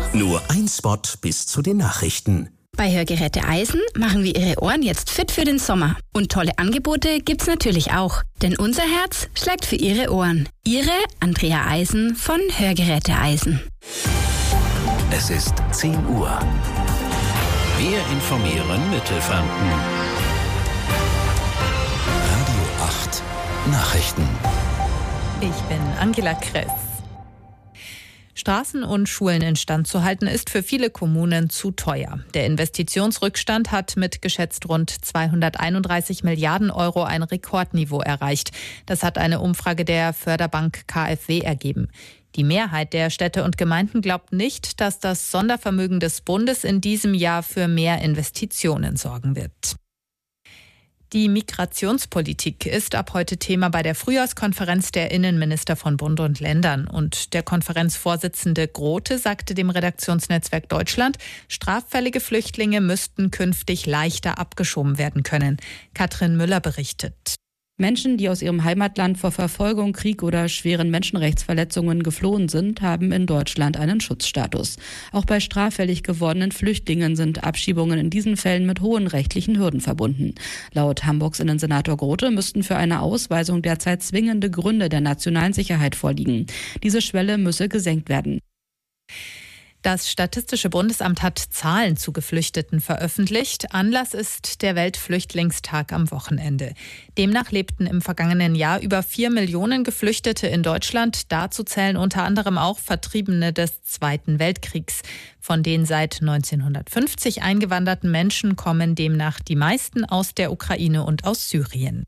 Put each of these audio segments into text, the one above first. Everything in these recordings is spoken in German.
Nur ein Spot bis zu den Nachrichten. Bei Hörgeräte Eisen machen wir Ihre Ohren jetzt fit für den Sommer. Und tolle Angebote gibt's natürlich auch. Denn unser Herz schlägt für Ihre Ohren. Ihre Andrea Eisen von Hörgeräte Eisen. Es ist 10 Uhr. Wir informieren Mittelfranken. Radio 8 Nachrichten. Ich bin Angela Kress. Straßen und Schulen instand zu halten, ist für viele Kommunen zu teuer. Der Investitionsrückstand hat mit geschätzt rund 231 Milliarden Euro ein Rekordniveau erreicht. Das hat eine Umfrage der Förderbank KfW ergeben. Die Mehrheit der Städte und Gemeinden glaubt nicht, dass das Sondervermögen des Bundes in diesem Jahr für mehr Investitionen sorgen wird. Die Migrationspolitik ist ab heute Thema bei der Frühjahrskonferenz der Innenminister von Bund und Ländern. Und der Konferenzvorsitzende Grote sagte dem Redaktionsnetzwerk Deutschland, straffällige Flüchtlinge müssten künftig leichter abgeschoben werden können. Katrin Müller berichtet. Menschen, die aus ihrem Heimatland vor Verfolgung, Krieg oder schweren Menschenrechtsverletzungen geflohen sind, haben in Deutschland einen Schutzstatus. Auch bei straffällig gewordenen Flüchtlingen sind Abschiebungen in diesen Fällen mit hohen rechtlichen Hürden verbunden. Laut Hamburgs Innensenator Grote müssten für eine Ausweisung derzeit zwingende Gründe der nationalen Sicherheit vorliegen. Diese Schwelle müsse gesenkt werden. Das Statistische Bundesamt hat Zahlen zu Geflüchteten veröffentlicht. Anlass ist der Weltflüchtlingstag am Wochenende. Demnach lebten im vergangenen Jahr über 4 Millionen Geflüchtete in Deutschland. Dazu zählen unter anderem auch Vertriebene des Zweiten Weltkriegs. Von den seit 1950 eingewanderten Menschen kommen demnach die meisten aus der Ukraine und aus Syrien.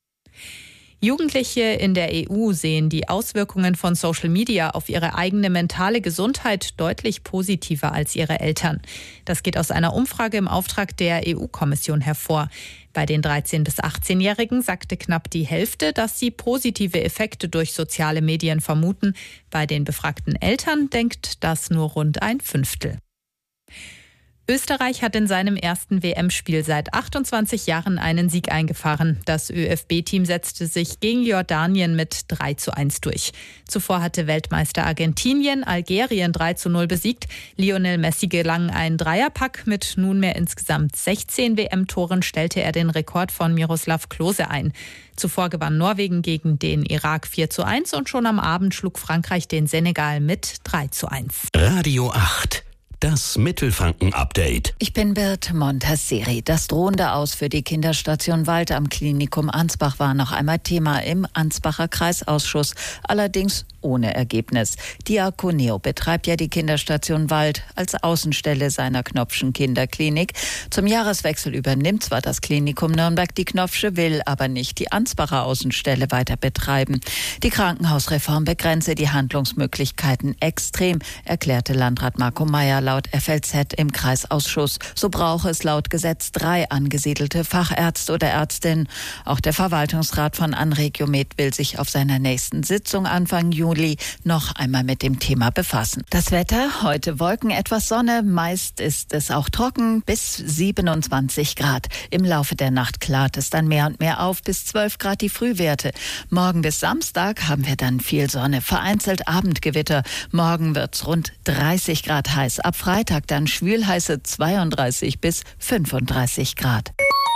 Jugendliche in der EU sehen die Auswirkungen von Social Media auf ihre eigene mentale Gesundheit deutlich positiver als ihre Eltern. Das geht aus einer Umfrage im Auftrag der EU-Kommission hervor. Bei den 13- bis 18-Jährigen sagte knapp die Hälfte, dass sie positive Effekte durch soziale Medien vermuten. Bei den befragten Eltern denkt das nur rund ein Fünftel. Österreich hat in seinem ersten WM-Spiel seit 28 Jahren einen Sieg eingefahren. Das ÖFB-Team setzte sich gegen Jordanien mit 3:1 durch. Zuvor hatte Weltmeister Argentinien Algerien 3:0 besiegt. Lionel Messi gelang ein Dreierpack. Mit nunmehr insgesamt 16 WM-Toren stellte er den Rekord von Miroslav Klose ein. Zuvor gewann Norwegen gegen den Irak 4:1 und schon am Abend schlug Frankreich den Senegal mit 3:1. Radio 8. Das Mittelfranken-Update. Ich bin Birte Montasseri. Das drohende Aus für die Kinderstation Wald am Klinikum Ansbach war noch einmal Thema im Ansbacher Kreisausschuss, allerdings ohne Ergebnis. Diakoneo betreibt ja die Kinderstation Wald als Außenstelle seiner Knopfschen Kinderklinik. Zum Jahreswechsel übernimmt zwar das Klinikum Nürnberg die Knopfsche, will aber nicht die Ansbacher Außenstelle weiter betreiben. Die Krankenhausreform begrenze die Handlungsmöglichkeiten extrem, erklärte Landrat Marco Meyer laut FLZ im Kreisausschuss. So brauche es laut Gesetz 3 angesiedelte Fachärzte oder Ärztinnen. Auch der Verwaltungsrat von Anregiomed will sich auf seiner nächsten Sitzung Anfang Juli noch einmal mit dem Thema befassen. Das Wetter, heute Wolken, etwas Sonne, meist ist es auch trocken, bis 27 Grad. Im Laufe der Nacht klart es dann mehr und mehr auf, bis 12 Grad die Frühwerte. Morgen bis Samstag haben wir dann viel Sonne, vereinzelt Abendgewitter. Morgen wird's rund 30 Grad heiß. Ab Freitag dann schwülheiße 32 bis 35 Grad.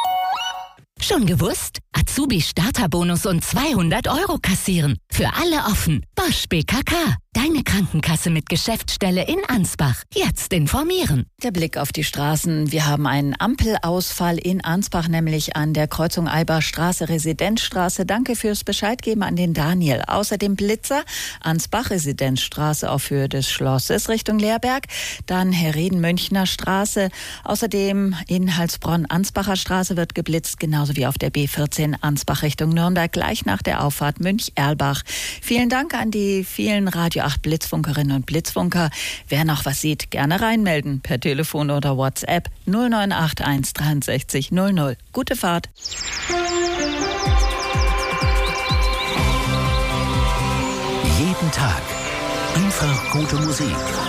Schon gewusst? Azubi-Starterbonus und 200 € kassieren. Für alle offen. Bosch BKK. Deine Krankenkasse mit Geschäftsstelle in Ansbach. Jetzt informieren. Der Blick auf die Straßen. Wir haben einen Ampelausfall in Ansbach, nämlich an der Kreuzung Eibachstraße, Residenzstraße. Danke fürs Bescheidgeben an den Daniel. Außerdem Blitzer, Ansbach, Residenzstraße auf Höhe des Schlosses Richtung Leerberg. Dann Herreden-Münchner Straße. Außerdem in Heilsbronn, Ansbacher Straße wird geblitzt, genauso wie auf der B14 Ansbach Richtung Nürnberg, gleich nach der Auffahrt Münch-Erlbach. Vielen Dank an die vielen Radio 8 Blitzfunkerinnen und Blitzfunker. Wer noch was sieht, gerne reinmelden per Telefon oder WhatsApp 0981 63 00. Gute Fahrt. Jeden Tag einfach gute Musik.